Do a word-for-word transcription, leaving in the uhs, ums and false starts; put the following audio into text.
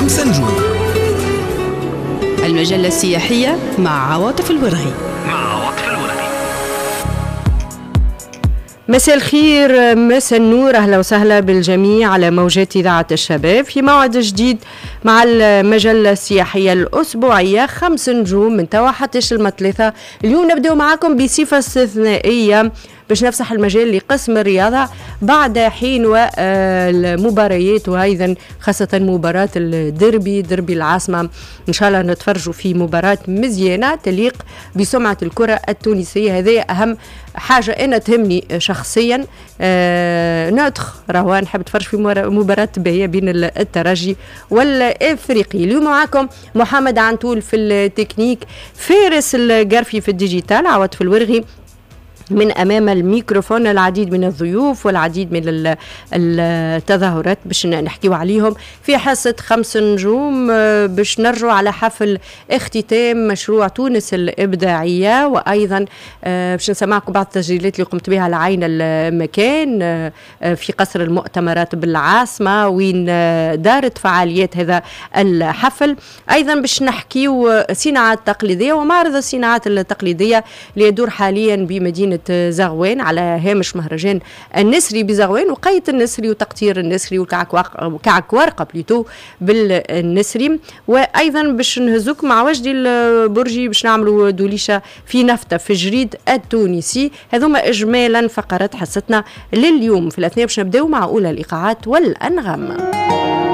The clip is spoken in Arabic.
خمس نجوم. المجلة السياحية مع عواطف الورغي. مساء الخير، مساء النور، أهلا وسهلا بالجميع على موجات إذاعة الشباب في موعد جديد مع المجلة السياحية الأسبوعية خمس نجوم من توا حتى المثلثة. اليوم نبدأ معكم بصفة استثنائية باش نفسح المجال لقسم الرياضة بعد حين والمباريات، وأيضا خاصة مباراة الدربي دربي العاصمة. إن شاء الله نتفرجوا في مباراة مزيانة تليق بسمعة الكرة التونسية. هذه أهم حاجة أنا تهمني شخصيا. آه نادخ روان نحب تفرج في مباراة باهية بين الترجي والإفريقي. اليوم معكم محمد عنتول في التكنيك، فارس القرفي في الديجيتال، عواطف الورغي من أمام الميكروفون. العديد من الضيوف والعديد من التظاهرات باش نحكيو عليهم في حصة خمس نجوم، باش نرجع على حفل اختتام مشروع تونس الإبداعية، وأيضا باش نسمعكم بعض التسجيلات اللي قمت بها على عين المكان في قصر المؤتمرات بالعاصمة وين دارت فعاليات هذا الحفل. أيضا باش نحكيو صناعات تقليدية ومعرض الصناعات التقليدية اللي يدور حاليا بمدينة زغوان على هامش مهرجان النسري بزغوان، وقاية النسري وتقطير النسري وكعك ورقة بليتو بالنسري. وأيضا باش نهزوك مع وجدي البرجي باش نعملوا دوليشة في نفطة في جريد التونسي. هذوما إجمالا فقرات حصتنا لليوم في الاثنين. باش نبداو مع أولى الإيقاعات والأنغام.